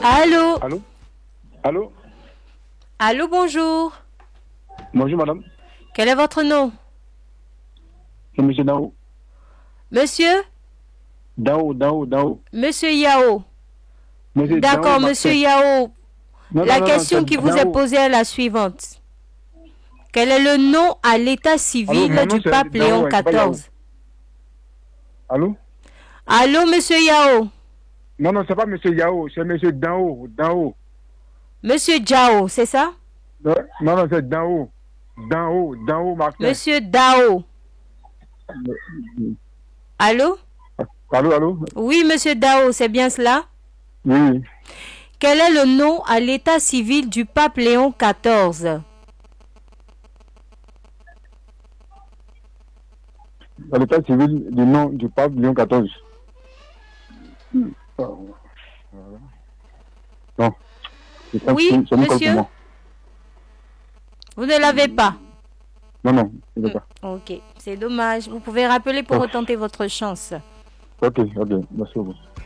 Allô? Allô? Allô? Allô, bonjour. Bonjour madame. Quel est votre nom? C'est monsieur Dao. Monsieur? Dao. Monsieur Yao. Monsieur Dao D'accord, monsieur Martin. Yao. Non, La non, question c'est qui vous est Dao. posée est la suivante. Quel est le nom à l'état Allô, civil mon nom du c'est pape Léon Dao, c'est pas Yao. XIV? Allô? Allô, monsieur Yao. Non, c'est pas monsieur Yao, c'est monsieur Dao. Monsieur Jao, c'est ça? Non, c'est Dao Martin. Monsieur Dao. Allô? Allô? Oui, monsieur Dao, c'est bien cela? Oui. Quel est le nom à l'état civil du pape Léon XIV? Dans l'état civil du nom du pape Léon XIV. Non. Oui, c'est monsieur? moi. Vous ne l'avez pas? Non, je ne sais pas. Ok, c'est dommage. Vous pouvez rappeler pour retenter votre chance. Ok, merci beaucoup.